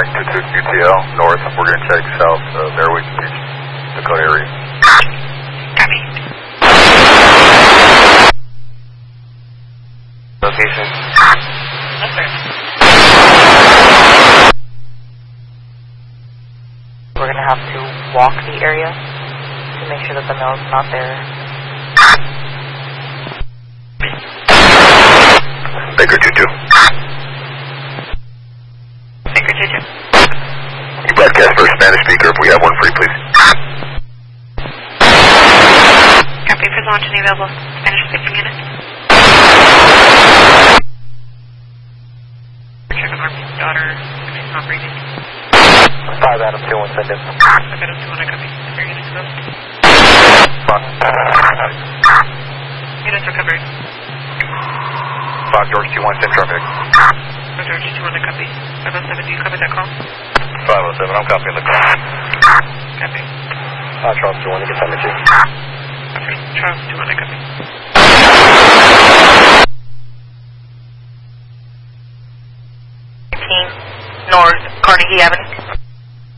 Mike 22 QTL, north. We're going to check south Airways Beach, Dakota area. Copy. Location? That's right. We're going to have to walk the area to make sure that the mill's not there. Baker 22. Baker 22. You broadcast for a Spanish speaker if we have one free, please. Copy for launch and available. Spanish speaking unit. Check on our daughter if she's not breathing. 5 Adam 21, send in. 5 Adam 21, copy. Are your units closed? Units recovered. 5 George 21, send traffic. 5 George 21, copy. 507, do you copy that call? 507, I'm copying the call. Copy. Charles 21, get time to check. Copy. Charles 21, copy. North Carnegie Avenue.